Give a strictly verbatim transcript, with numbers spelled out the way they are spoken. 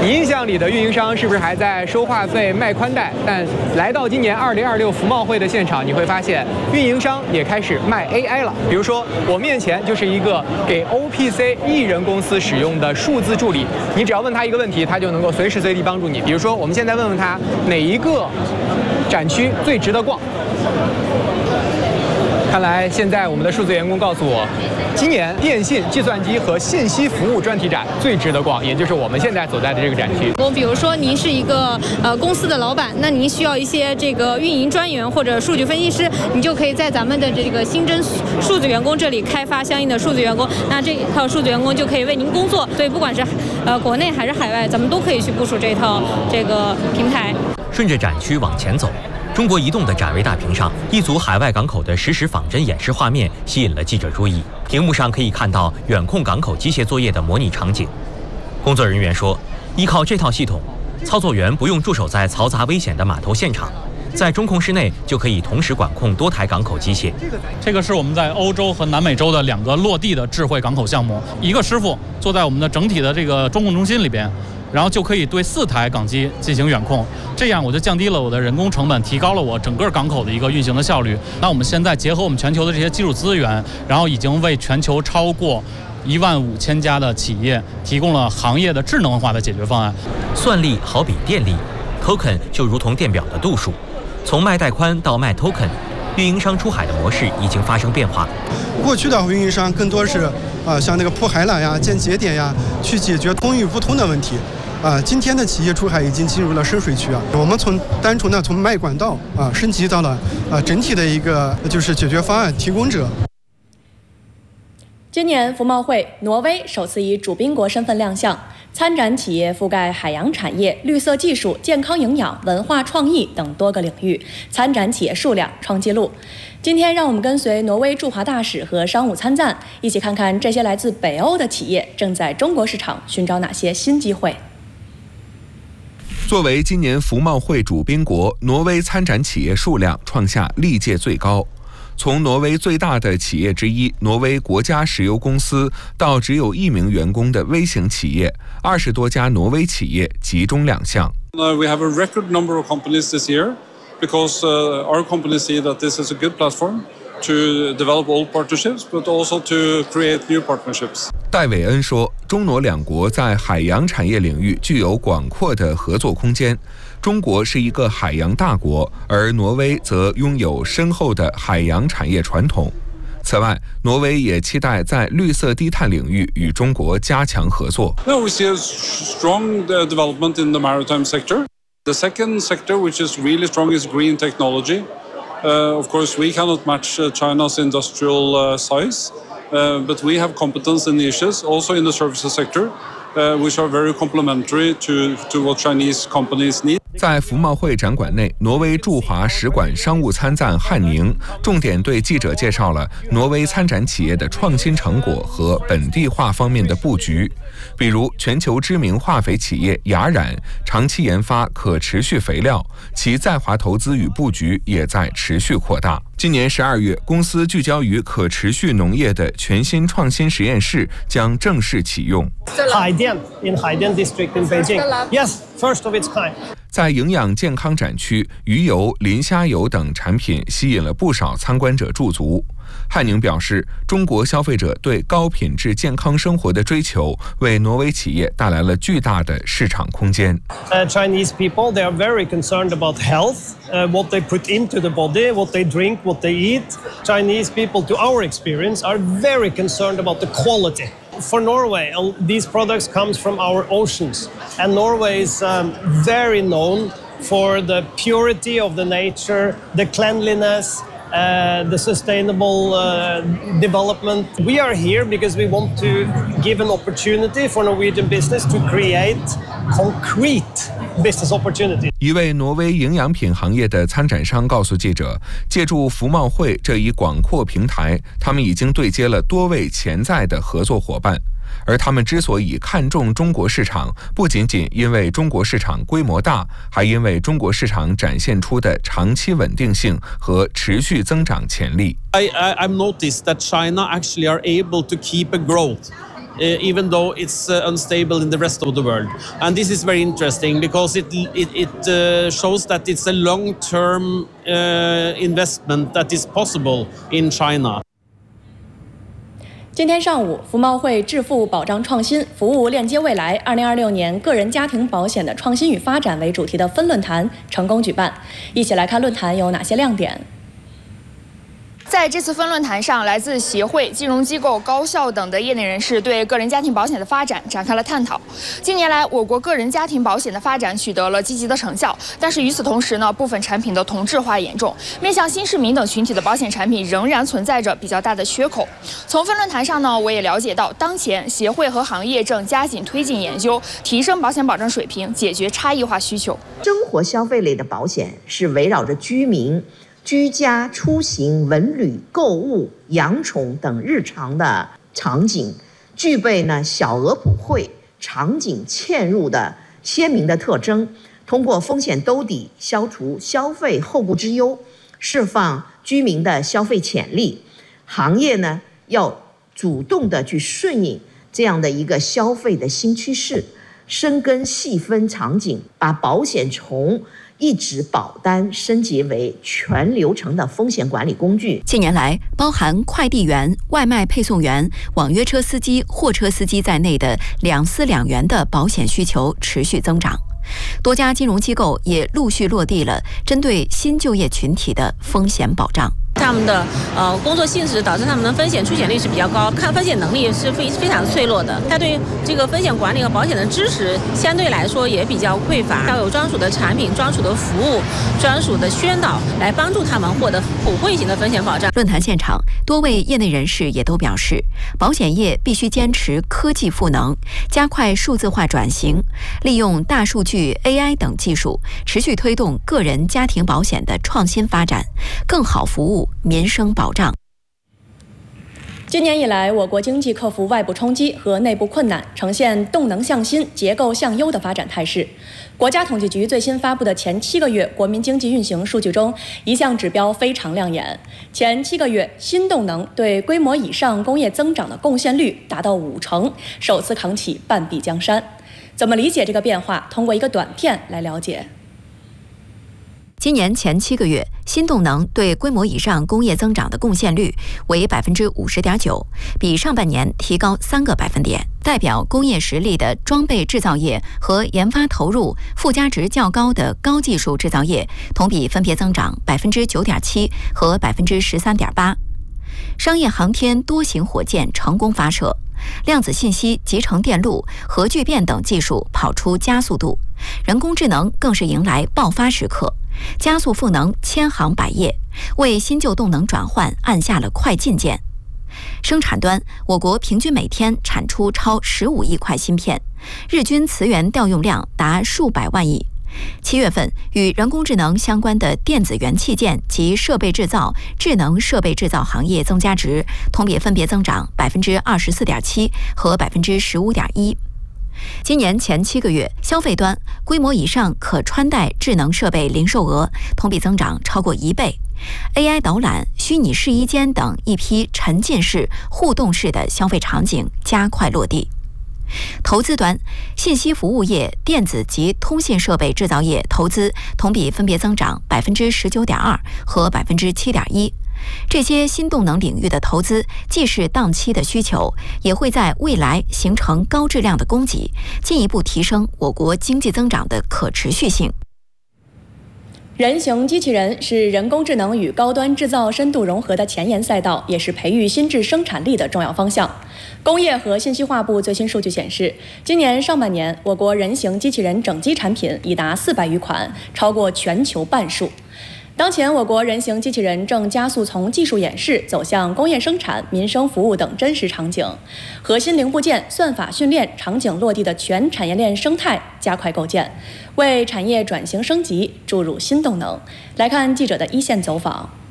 你印象里的运营商是不是还在收话费、卖宽带？但来到今年二零二六服贸会的现场，你会发现运营商也开始卖 A I 了。比如说，我面前就是一个给 O P C 艺人公司使用的数字助理，你只要问他一个问题，他就能够随时随地帮助你。比如说，我们现在问问他哪一个展区最值得逛。看来现在我们的数字员工告诉我，今年电信、计算机和信息服务专题展最值得逛，也就是我们现在所在的这个展区。 我比如说您是一个呃公司的老板，那您需要一些这个运营专员或者数据分析师，你就可以在咱们的这个新增数字员工这里开发相应的数字员工，那这一套数字员工就可以为您工作。所以不管是呃国内还是海外，咱们都可以去部署这套这个平台。 顺着展区往前走，中国移动的展位大屏上，一组海外港口的实时仿真演示画面吸引了记者注意。屏幕上可以看到远控港口机械作业的模拟场景。工作人员说，依靠这套系统，操作员不用驻守在嘈杂危险的码头现场，在中控室内就可以同时管控多台港口机械。 这个是我们在欧洲和南美洲的两个落地的智慧港口项目，一个师傅坐在我们的整体的这个中控中心里边，然后就可以对四台港机进行远控，这样我就降低了我的人工成本，提高了我整个港口的一个运行的效率。那我们现在结合我们全球的这些技术资源，然后已经为全球超过一万五千家的企业提供了行业的智能化的解决方案。 算力好比电力 ，token 就如同电表的度数，从卖带宽到卖 token， 运营商出海的模式已经发生变化。 过去的运营商更多是啊，像那个铺海缆呀、建节点呀，去解决通与不通的问题。啊，今天的企业出海已经进入了深水区啊。我们从单纯的从卖管道啊，升级到了啊整体的一个就是解决方案提供者。 今年服贸会，挪威首次以主宾国身份亮相，参展企业覆盖海洋产业、绿色技术、健康营养、文化创意等多个领域，参展企业数量创纪录。今天，让我们跟随挪威驻华大使和商务参赞，一起看看这些来自北欧的企业正在中国市场寻找哪些新机会。 作为今年服贸会主宾国，挪威参展企业数量创下历届最高。从挪威最大的企业之一挪威国家石油公司到只有一名员工的微型企业，二十多家挪威企业集中亮相。 Uh, we have a record number of companies this year because uh, our companies see that this is a good platform to develop old partnerships, but also to create new partnerships. 戴伟恩说，中挪两国在海洋产业领域具有广阔的合作空间。中国是一个海洋大国，而挪威则拥有深厚的海洋产业传统。此外，挪威也期待在绿色低碳领域与中国加强合作。 Now we see a strong development in the maritime sector. The second sector, which is really strong, is green technology. Uh, of course, we cannot match uh, China's industrial uh, size, uh, but we have competence in niches, also in the services sector, uh, which are very complementary to, to what Chinese companies need. 在服贸会展馆内，挪威驻华使馆商务参赞汉宁重点对记者介绍了挪威参展企业的创新成果和本地化方面的布局。比如，全球知名化肥企业雅冉长期研发可持续肥料，其在华投资与布局也在持续扩大。今年十二月，公司聚焦于可持续农业的全新创新实验室将正式启用。 海淀 in Haidian district in Beijing. Yes, first of its kind. 在营养健康展区，鱼油、磷虾油等产品吸引了不少参观者驻足。汉宁表示，中国消费者对高品质健康生活的追求，为挪威企业带来了巨大的市场空间。 Uh, Chinese people, they are very concerned about health, uh, what they put into the body, what they drink, what they eat. Chinese people, to our experience, are very concerned about the quality. For Norway, these products come from our oceans, and Norway is um, very known for the purity of the nature, the cleanliness, uh, the sustainable uh, development. We are here because we want to give an opportunity for Norwegian business to create concrete business opportunity. 一位挪威营养品行业的参展商告诉记者，借助服贸会这一广阔平台，他们已经对接了多位潜在的合作伙伴。而他们之所以看重中国市场，不仅仅因为中国市场规模大，还因为中国市场展现出的长期稳定性和持续增长潜力。 I, I, I've noticed that China actually are able to keep a growth even though it's uh, unstable in the rest of the world. And this is very interesting because it it, it uh, shows that it's a long-term uh, investment that is possible in China. 今天上午，服贸会致富保障创新服务链接未来二零二六年个人家庭保险的创新与发展为主题的分论坛成功举办。一起来看论坛有哪些亮点。 在这次分论坛上，来自协会、金融机构、高校等的业内人士对个人家庭保险的发展展开了探讨。近年来，我国个人家庭保险的发展取得了积极的成效，但是与此同时呢，部分产品的同质化严重，面向新市民等群体的保险产品仍然存在着比较大的缺口。从分论坛上呢，我也了解到，当前协会和行业正加紧推进研究，提升保险保障水平，解决差异化需求。 生活消费类的保险是围绕着居民 居家、出行、文旅、购物、养宠等日常的场景，具备呢小额普惠、场景嵌入的鲜明的特征。通过风险兜底，消除消费后顾之忧，释放居民的消费潜力。行业呢要主动的去顺应这样的一个消费的新趋势，深耕细分场景，把保险从 一纸保单升级为全流程的风险管理工具。 近年来，包含快递员、外卖配送员、网约车司机、货车司机在内的两司两元的保险需求持续增长，多家金融机构也陆续落地了针对新就业群体的风险保障。 他们的呃工作性质导致他们的风险出险率是比较高，抗风险能力是非非常脆弱的。他对这个风险管理和保险的知识相对来说也比较匮乏，要有专属的产品、专属的服务、专属的宣导来帮助他们获得普惠型的风险保障。 论坛现场，多位业内人士也都表示，保险业必须坚持科技赋能，加快数字化转型，利用大数据、A I 等技术，持续推动个人家庭保险的创新发展，更好服务 民生保障。 今年以来，我国经济克服外部冲击和内部困难，呈现动能向新、结构向优的发展态势。国家统计局最新发布的前七个月国民经济运行数据中，一项指标非常亮眼：前七个月新动能对规模以上工业增长的贡献率达到五成，首次扛起半壁江山。怎么理解这个变化？通过一个短片来了解。 今年前七个月，新动能对规模以上工业增长的贡献率为百分之五十点九，比上半年提高三个百分点。代表工业实力的装备制造业和研发投入附加值较高的高技术制造业，同比分别增长百分之九点七和百分之十三点八。商业航天多型火箭成功发射，量子信息、集成电路、核聚变等技术跑出加速度，人工智能更是迎来爆发时刻。 加速赋能千行百业，为新旧动能转换按下了快进键。生产端，我国平均每天产出超十五亿块芯片，日均磁源调用量达数百万亿。七月份，与人工智能相关的电子元器件及设备制造、智能设备制造行业增加值同比分别增长百分之二十四点七和百分之十五点一。 今年前七个月，消费端规模以上可穿戴智能设备零售额同比增长超过一倍 ，A I 导览、虚拟试衣间等一批沉浸式、互动式的消费场景加快落地。投资端，信息服务业、电子及通信设备制造业投资同比分别增长百分之十九点二和百分之七点一。 这些新动能领域的投资，既是当期的需求，也会在未来形成高质量的供给，进一步提升我国经济增长的可持续性。 人形机器人是人工智能与高端制造深度融合的前沿赛道，也是培育新质生产力的重要方向。工业和信息化部最新数据显示，今年上半年，我国人形机器人整机产品已达四百余款，超过全球半数。 当前，我国人形机器人正加速从技术演示走向工业生产、民生服务等真实场景，核心零部件、算法训练、场景落地的全产业链生态加快构建，为产业转型升级注入新动能。来看记者的一线走访。